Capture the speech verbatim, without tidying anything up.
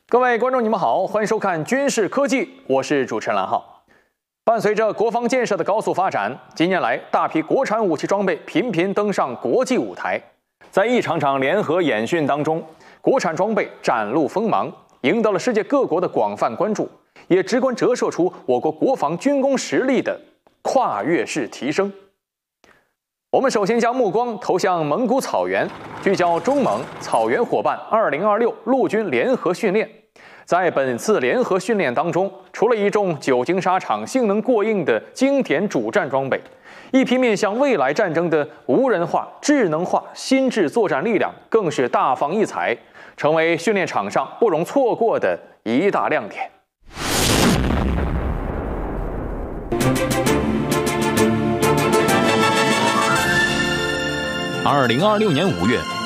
各位观众，你们好，欢迎收看《军事科技》，我是主持人蓝浩。伴随着国防建设的高速发展，近年来大批国产武器装备频频登上国际舞台。在一场场联合演训当中，国产装备展露锋芒，赢得了世界各国的广泛关注，也直观折射出我国国防军工实力的跨越式提升。我们首先将目光投向蒙古草原，聚焦中蒙草原伙伴二零二六陆军联合训练。在本次联合训练当中，除了一众久经沙场、性能过硬的经典主战装备，一批面向未来战争的无人化、智能化、新质作战力量更是大放异彩，成为训练场上不容错过的一大亮点。 二零二六年五月，